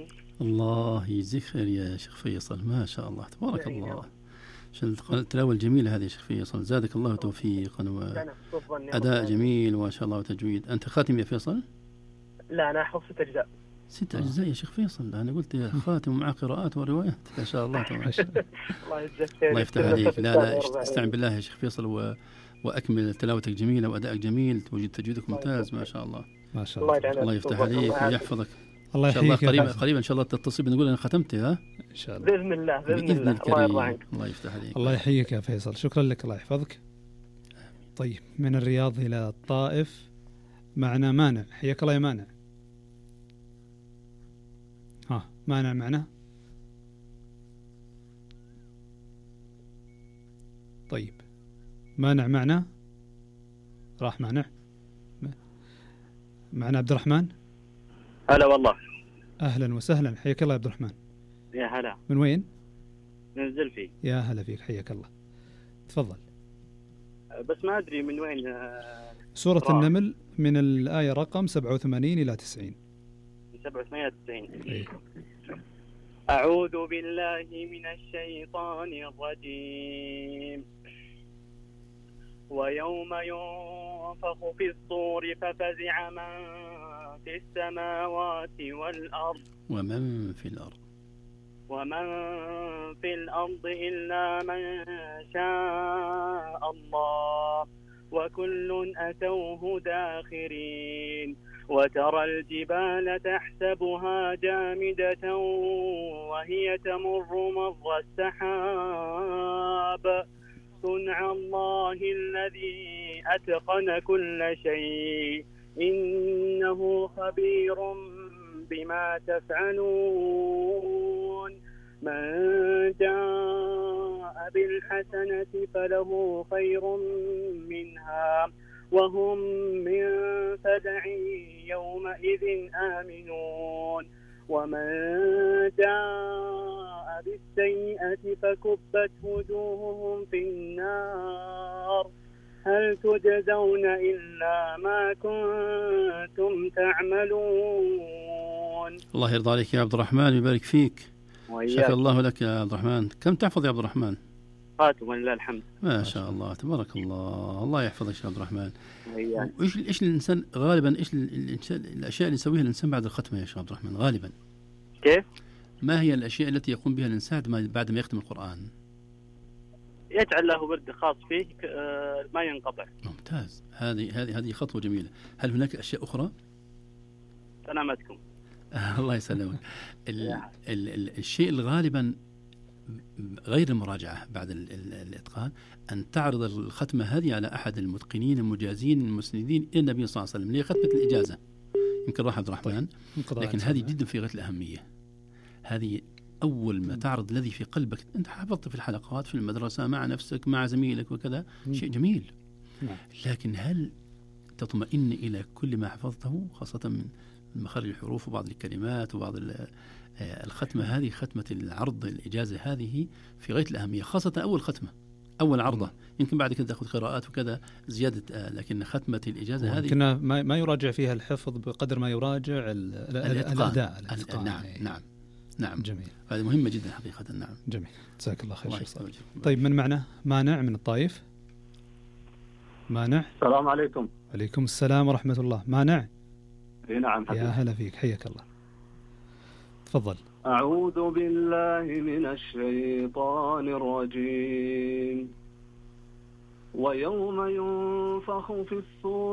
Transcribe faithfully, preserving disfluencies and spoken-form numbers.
الله يجزيك خير يا شيخ فيصل، ما شاء الله تبارك الله. التلاوة الجميلة هذه يا شيخ فيصل، زادك الله توفيقا وأداء جميل وما شاء الله وتجويد. أنت خاتم يا فيصل؟ لا أنا أحفظ ست أجزاء. ست أجزاء يا شيخ فيصل؟ أنا قلت يا خاتم مع قراءات وروايات. ما شاء الله تبارك الله. الله يفتح عليك. لا لا استعن بالله يا شيخ فيصل و... وأكمل تلاوتك جميلة وأدائك جميل، توجد تجويدك ممتاز ما شاء الله. ما شاء الله. الله يفتح عليك ويحفظك. الله يحييك. إن شاء الله قريبا قريبا إن شاء الله تتصل بنقول أنا ختمت. ها إن شاء الله بإذن الله بإذن الله. الله يرضى عنك. الله يفتح عليك. الله يحييك يا فيصل، شكرا لك، الله يحفظك. طيب من الرياض إلى الطائف معنا مانع. حياك الله يا مانع. ها مانع معنا. طيب مانع معنا، راح مانع. معنا عبد الرحمن. هلا والله. أهلا وسهلا، حياك الله يا عبد الرحمن. يا هلا. من وين؟ من الزلفي. يا هلا فيك، حياك الله، تفضل. بس ما أدري من وين. سورة راح. النمل من الآية رقم سبعة وثمانين إلى تسعين. من سبعة وثمانين إلى تسعين. إيه. أعوذ بالله من الشيطان الرجيم. ويوم ينفخ في الصور ففزع من في السماوات والأرض ومن في الأرض ومن في الأرض إلا من شاء الله وكل أتوه داخرين. وترى الجبال تحسبها جامدة وهي تمر مر السحاب صنع الله الذي أتقن كل شيء إنه خبير بما تفعلون. من جاء بالحسنة فله خير منها وهم من فزع يومئذ آمنون. ومن جاء بالسيئة فكبت وجوههم في النار هل تجزون إلا ما كنتم تعملون. الله يرضى عليك يا عبد الرحمن ويبارك فيك. وإياك. شكر الله لك يا عبد الرحمن. كم تحفظ يا عبد الرحمن؟ خاتم ولله الحمد. ما شاء الله تبارك الله. الله يحفظك يا عبد الرحمن. وإياك. ايش ايش الانسان غالبا ايش الاشياء اللي يسويها الانسان بعد الختمه يا شيخ عبد الرحمن غالبا؟ كيف؟ ما هي الاشياء التي يقوم بها الانسان بعد ما يختم القرآن؟ يجعل له ورد خاص فيه ما ينقطع. ممتاز. هذه هذه هذه خطوة جميلة. هل هناك أشياء أخرى؟ سلامتكم. الله يسلمك. ال ال ال الشيء الغالبا غير المراجعة بعد ال ال الإتقان أن تعرض الختمة هذه على أحد المتقنين المجازين المسندين إلى النبي صلى الله عليه وسلم اللي هي ختمة الإجازة. يمكن راح عبد الرحمن. لكن هذه جدا في غاية الأهمية. هذه أول ما تعرض الذي في قلبك. أنت حفظت في الحلقات في المدرسة مع نفسك مع زميلك وكذا شيء جميل. لكن هل تطمئن إلى كل ما حفظته خاصة من مخارج الحروف وبعض الكلمات وبعض الختمة هذه ختمة العرض الإجازة هذه في غاية الأهمية خاصة أول ختمة أول عرضة. يمكن بعد كده تأخذ قراءات وكذا زيادة لكن ختمة الإجازة هذه يمكن ما ما يراجع فيها الحفظ بقدر ما يراجع الأداء. الإتقان. نعم نعم نعم. جميل. هذه مهمة جدا حقيقة. نعم. جميل. جزاك الله خير. الله الله طيب من معنا مانع من الطائف. مانع. السلام عليكم. عليكم السلام ورحمة الله. مانع. اي نعم حبيبي. يا هلا فيك، حياك الله، تفضل. أعوذ بالله من الشيطان الرجيم. ويوم ينفخ في الصور